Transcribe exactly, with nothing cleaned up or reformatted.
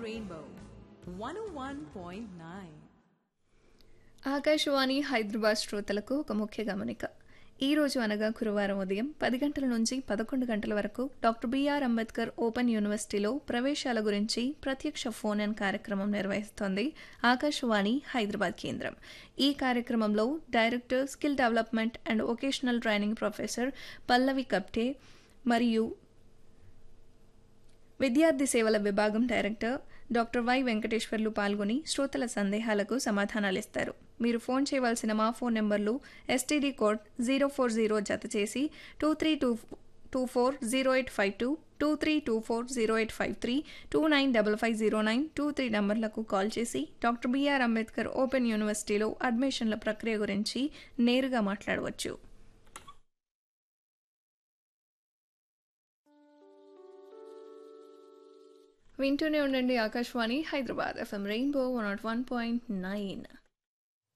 Rainbow one oh one point nine. Akashvani Hyderabad శ్రోతలకు ఒక ముఖ్య గమనిక. ఈ రోజు అనగా గురువారం ఉదయం పది గంటల నుంచి పదకొండు గంటల వరకు డాక్టర్ బిఆర్ అంబేద్కర్ ఓపెన్ యూనివర్సిటీలో ప్రవేశాల గురించి ప్రత్యక్ష ఫోన్ ఇన్ కార్యక్రమం నిర్వహిస్తోంది ఆకాశవాణి హైదరాబాద్ కేంద్రం. ఈ కార్యక్రమంలో director skill development and vocational training professor పల్లవి కప్టే మరియు విద్యార్థి సేవల విభాగం డైరెక్టర్ డాక్టర్ వై వెంకటేశ్వర్లు పాల్గొని శ్రోతల సందేహాలకు సమాధానాలు ఇస్తారు. మీరు ఫోన్ చేయవలసిన మా ఫోన్ నెంబర్లు STD code zero four zero జత చేసి two three two two four zero eight five two two three two four zero eight five three two nine double five zero nine two three నంబర్లకు call చేసి doctor BR Ambedkar open యూనివర్సిటీలో అడ్మిషన్ల ప్రక్రియ గురించి నేరుగా మాట్లాడవచ్చు. వింటూనే ఉండండి Akashvani Hyderabad FM rainbow one not one point nine.